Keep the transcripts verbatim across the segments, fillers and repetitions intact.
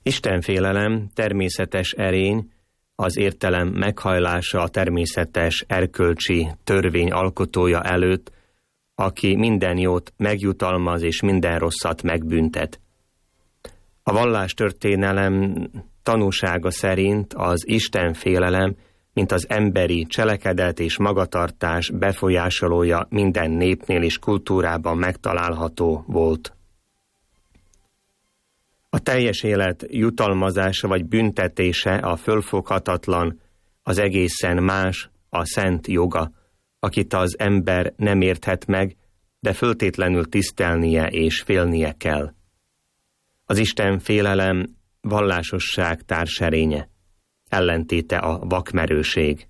Istenfélelem természetes erény, az értelem meghajlása a természetes erkölcsi törvény alkotója előtt, aki minden jót megjutalmaz és minden rosszat megbüntet. A vallástörténelem tanúsága szerint az istenfélelem, mint az emberi cselekedet és magatartás befolyásolója minden népnél és kultúrában megtalálható volt. A teljes élet jutalmazása vagy büntetése a fölfoghatatlan, az egészen más, a szent joga, akit az ember nem érthet meg, de föltétlenül tisztelnie és félnie kell. Az Isten félelem vallásosság társerénye, ellentéte a vakmerőség.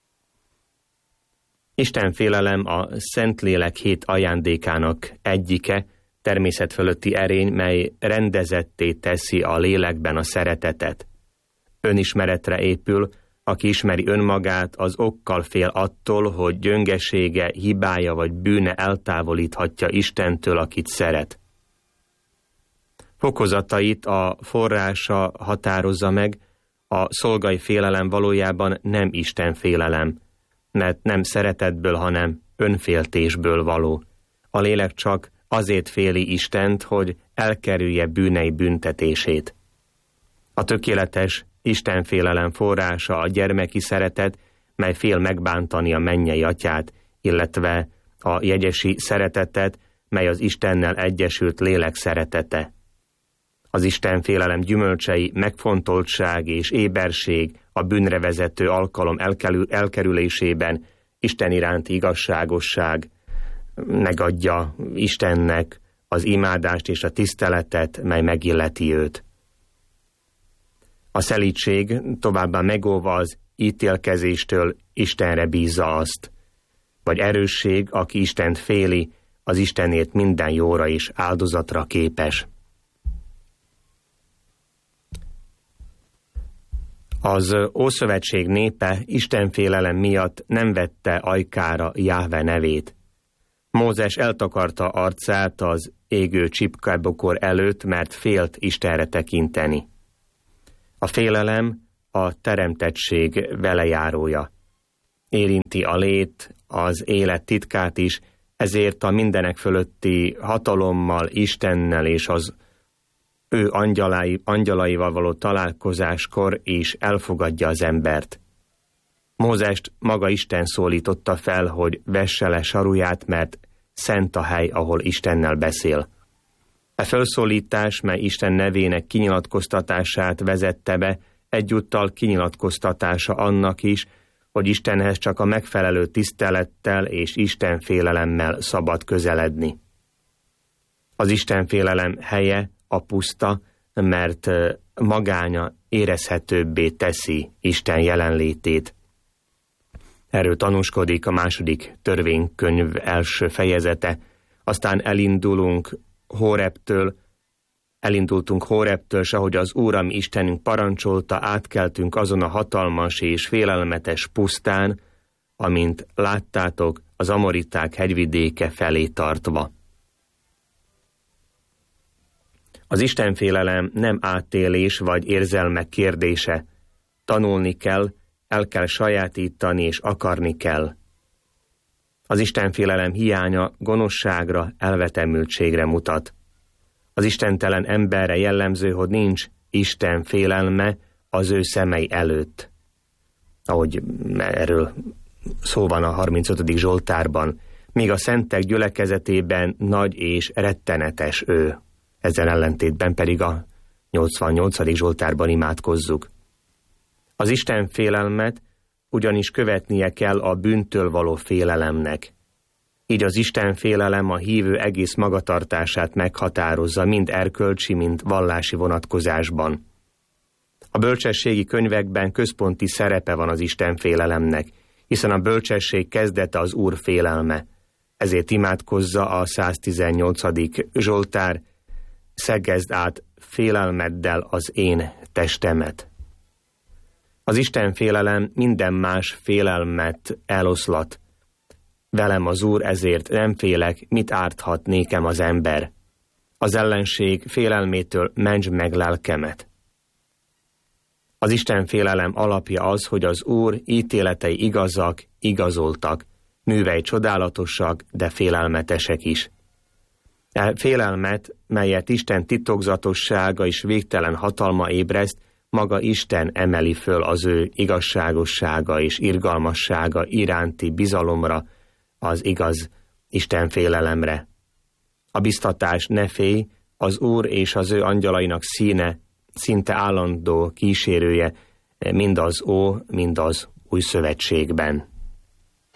Isten félelem a Szentlélek hét ajándékának egyike, természet fölötti erény, mely rendezetté teszi a lélekben a szeretetet. Önismeretre épül, aki ismeri önmagát, az okkal fél attól, hogy gyöngesége, hibája vagy bűne eltávolíthatja Istentől, akit szeret. Fokozatait a forrása határozza meg, a szolgai félelem valójában nem Isten félelem, mert nem szeretetből, hanem önféltésből való. A lélek csak azért féli Istent, hogy elkerülje bűnei büntetését. A tökéletes istenfélelem forrása a gyermeki szeretet, mely fél megbántani a mennyei atyát, illetve a jegyesi szeretetet, mely az Istennel egyesült lélek szeretete. Az istenfélelem gyümölcsei megfontoltság és éberség a bűnre vezető alkalom elkerül, elkerülésében, Isten iránti igazságosság, megadja Istennek az imádást és a tiszteletet, mely megilleti őt. A szelídség továbbá megóva az ítélkezéstől Istenre bízza azt, vagy erősség, aki Istent féli, az Istenért minden jóra és áldozatra képes. Az Ószövetség népe istenfélelem miatt nem vette ajkára Jáhve nevét. Mózes eltakarta arcát az égő csipkebokor előtt, mert félt Istenre tekinteni. A félelem a teremtettség velejárója. Érinti a lét, az élet titkát is, ezért a mindenek fölötti hatalommal, Istennel és az ő angyalai, angyalaival való találkozáskor is elfogadja az embert. Mózest maga Isten szólította fel, hogy vesse le saruját, mert szent a hely, ahol Istennel beszél. A felszólítás, mely Isten nevének kinyilatkoztatását vezette be, egyúttal kinyilatkoztatása annak is, hogy Istenhez csak a megfelelő tisztelettel és istenfélelemmel szabad közeledni. Az istenfélelem helye a puszta, mert magánya érezhetőbbé teszi Isten jelenlétét. Erről tanúskodik a második törvénykönyv első fejezete, aztán elindulunk Hórebtől, elindultunk Hórebtől, s ahogy az Úr, ami Istenünk parancsolta, átkeltünk azon a hatalmas és félelmetes pusztán, amint láttátok, az amoriták hegyvidéke felé tartva. Az istenfélelem nem átélés vagy érzelmek kérdése. Tanulni kell, el kell sajátítani és akarni kell. Az istenfélelem hiánya gonoszságra, elvetemültségre mutat. Az istentelen emberre jellemző, hogy nincs Isten félelme az ő szemei előtt. Ahogy erről szó van a harmincötödik Zsoltárban, míg a szentek gyülekezetében nagy és rettenetes ő. Ezzel ellentétben pedig a nyolcvannyolcadik Zsoltárban imádkozzuk. Az Isten félelmet ugyanis követnie kell a bűntől való félelemnek. Így az Isten félelem a hívő egész magatartását meghatározza, mind erkölcsi, mind vallási vonatkozásban. A bölcsességi könyvekben központi szerepe van az Isten félelemnek, hiszen a bölcsesség kezdete az Úr félelme. Ezért imádkozza a száztizennyolcadik Zsoltár: szegezd át félelmeddel az én testemet. Az Isten félelem minden más félelmet eloszlat. Velem az Úr, ezért nem félek, mit árthat nékem az ember. Az ellenség félelmétől mentsd meg lelkemet. Az istenfélelem alapja az, hogy az Úr ítéletei igazak, igazoltak, művei csodálatosak, de félelmetesek is. E félelmet, melyet Isten titokzatossága és végtelen hatalma ébreszt, maga Isten emeli föl az ő igazságossága és irgalmassága iránti bizalomra, az igaz istenfélelemre. A biztatás ne félj, az Úr és az ő angyalainak színe, szinte állandó kísérője mind az Ó, mind az Új Szövetségben.